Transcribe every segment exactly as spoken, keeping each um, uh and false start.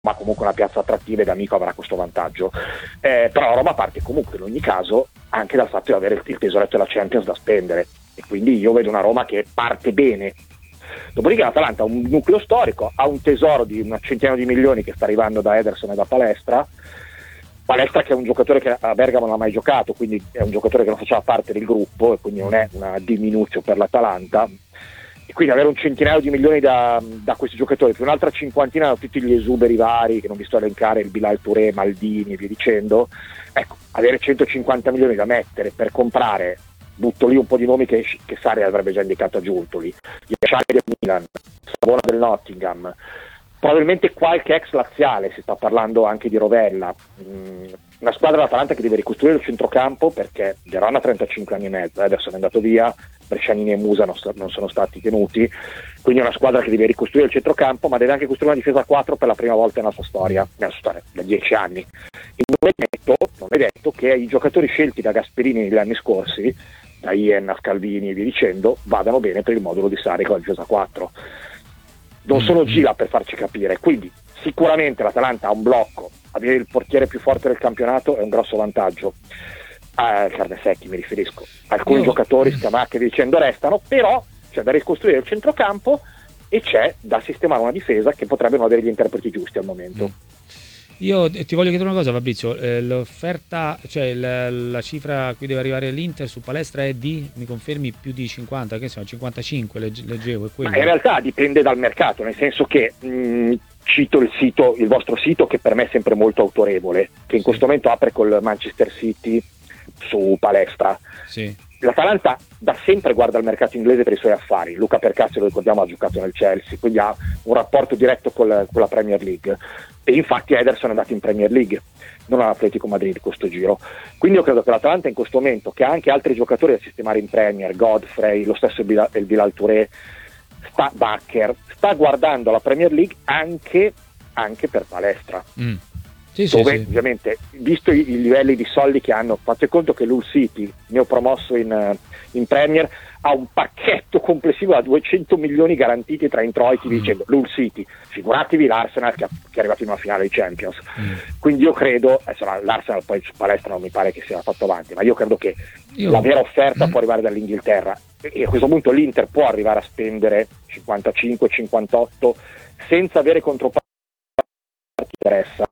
ma comunque una piazza attrattiva, e D'Amico avrà questo vantaggio, eh, però la Roma parte comunque in ogni caso anche dal fatto di avere il, il tesoretto della Champions da spendere, e quindi io vedo una Roma che parte bene. Dopodiché l'Atalanta ha un nucleo storico, ha un tesoro di una centinaia di milioni che sta arrivando da Ederson e da Palestra Palestra che è un giocatore che a Bergamo non ha mai giocato, quindi è un giocatore che non faceva parte del gruppo e quindi non è una diminuzione per l'Atalanta, e quindi avere un centinaio di milioni da, da questi giocatori più un'altra cinquantina da tutti gli esuberi vari che non vi sto a elencare, il Bilal Touré, Maldini e via dicendo, ecco, avere centocinquanta milioni da mettere per comprare, butto lì un po' di nomi che, che Sarri avrebbe già indicato a Giuntoli, Yashari del Milan, Savona del Nottingham, probabilmente qualche ex laziale, si sta parlando anche di Rovella, mm, una squadra dell'Atalanta che deve ricostruire il centrocampo perché Verona ha trentacinque anni e mezzo, adesso è andato via, Brescianini e Musa non, st- non sono stati tenuti, quindi è una squadra che deve ricostruire il centrocampo, ma deve anche costruire una difesa a quattro per la prima volta nella sua storia, nella sua storia, da dieci anni. E non è detto, non è detto che i giocatori scelti da Gasperini negli anni scorsi, da Ienna, Scalvini e via dicendo, vadano bene per il modulo di Sarri con la difesa a quattro. Non sono gira per farci capire, quindi sicuramente l'Atalanta ha un blocco, avere il portiere più forte del campionato è un grosso vantaggio. A Carnesecchi mi riferisco, alcuni Io... giocatori Scamacca e dicendo restano, però c'è da ricostruire il centrocampo e c'è da sistemare una difesa che potrebbe non avere gli interpreti giusti al momento. Mm. Io ti voglio chiedere una cosa, Fabrizio, eh, l'offerta, cioè la, la cifra a cui deve arrivare l'Inter su Palestra è di, mi confermi, più di cinquanta, che sono cinquantacinque, legge, leggevo. È Ma in realtà dipende dal mercato, nel senso che mh, cito il sito, il vostro sito, che per me è sempre molto autorevole, che in sì. questo momento apre col Manchester City su Palestra. Sì. L'Atalanta da sempre guarda il mercato inglese per i suoi affari. Luca Percassi, lo ricordiamo, ha giocato nel Chelsea, quindi ha un rapporto diretto col, con la Premier League, e infatti Ederson è andato in Premier League, non all'Atletico Madrid questo giro. Quindi io credo che l'Atalanta in questo momento, che ha anche altri giocatori da sistemare in Premier, Godfrey, lo stesso Bilal, il Bilal Touré, sta, Bakker, sta guardando la Premier League anche, anche per Palestra. Mm. Sì, dove sì, ovviamente, visto i, i livelli di soldi che hanno, fate conto che l'Hull City, neopromosso in, in Premier, ha un pacchetto complessivo da duecento milioni garantiti tra introiti, mm. dicendo l'Hull City, figuratevi l'Arsenal che, che è arrivato in una finale di Champions. Mm. Quindi io credo, insomma, l'Arsenal poi su Palestra non mi pare che sia fatto avanti, ma io credo che io... la vera offerta mm. può arrivare dall'Inghilterra, e a questo punto l'Inter può arrivare a spendere cinquantacinque cinquantotto senza avere controparti interessa.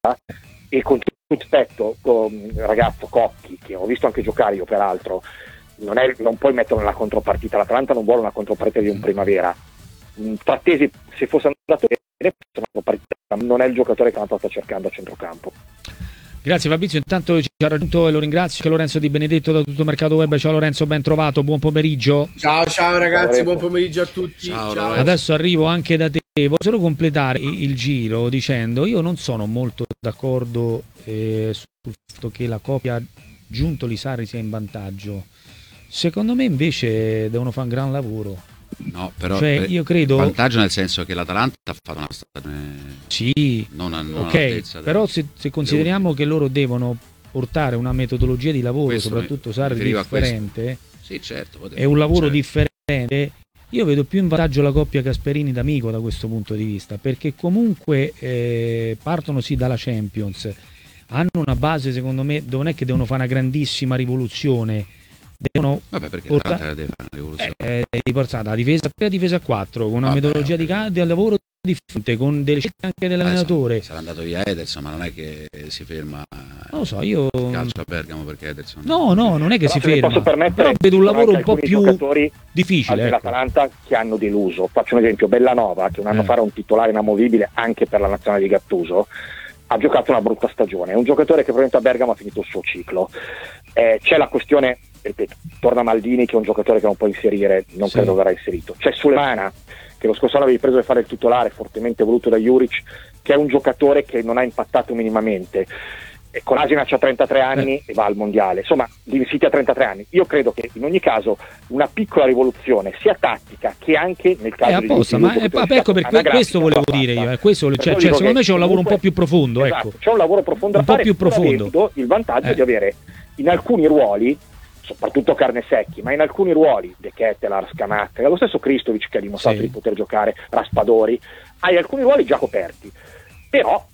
E con tutto il rispetto, con il ragazzo Cocchi, che ho visto anche giocare io peraltro, non, è, non puoi metterlo nella contropartita, l'Atalanta non vuole una contropartita di un Primavera. Frattesi, se fosse andato bene, non è il giocatore che l'Atalanta sta cercando a centrocampo. Grazie Fabrizio, intanto ci ha raggiunto e lo ringrazio, che Lorenzo Di Benedetto da Tutto Mercato Web. Ciao Lorenzo, ben trovato, buon pomeriggio. Ciao ciao ragazzi, ciao, buon pomeriggio a tutti. Ciao, ciao. Adesso arrivo anche da te, voglio solo completare il giro dicendo io non sono molto d'accordo eh, sul fatto che la coppia Giuntoli-Sarri sia in vantaggio. Secondo me invece devono fare un gran lavoro. No, però cioè, io credo vantaggio nel senso che l'Atalanta ha fatto una stagione sì, non a, non ok, però se, se consideriamo che loro devono portare una metodologia di lavoro, questo soprattutto Sarri, differente, sì, certo, è un lavoro certo. differente, io vedo più in vantaggio la coppia Gasperini-D'Amico da questo punto di vista, perché comunque eh, partono sì dalla Champions, hanno una base, secondo me, non è che devono fare una grandissima rivoluzione, devono vabbè perché portare, deve fare una rivoluzione eh, eh, portata la difesa la difesa a quattro con una vabbè, metodologia vabbè. di, di lavoro differente, con delle scelte anche dell'allenatore. Eh, sarà andato via Ederson, ma non è che si ferma non lo so, io calcio a Bergamo perché Ederson no no non è che però si ferma, posso permettere, però vedo un lavoro un po' più difficile dell'Atalanta ecco. che hanno deluso. Faccio un esempio: Bellanova, che un anno eh. fa era un titolare inamovibile anche per la nazionale di Gattuso, ha giocato una brutta stagione, è un giocatore che probabilmente a Bergamo ha finito il suo ciclo. Eh, c'è la questione, ripeto, torna Maldini che è un giocatore che non può inserire, non sì. credo verrà inserito. C'è Sulemana, che lo scorso anno avevi preso per fare il titolare, fortemente voluto da Juric, che è un giocatore che non ha impattato minimamente. E Kolasinac ha trentatré anni eh. e va al mondiale, insomma City ha trentatré anni. Io credo che in ogni caso una piccola rivoluzione sia tattica che anche nel caso è apposta, di ma è, ecco per que- questo volevo dire io, eh, questo, cioè, cioè, secondo me c'è un lavoro un po' più profondo, esatto, ecco. C'è un lavoro profondo un a fare, po' più profondo. Il vantaggio eh. di avere in alcuni ruoli, soprattutto Carnesecchi, ma in alcuni ruoli De Ketelaar, Scamacca, lo stesso Kristovic che ha dimostrato sì. di poter giocare, Raspadori, hai alcuni ruoli già coperti. Però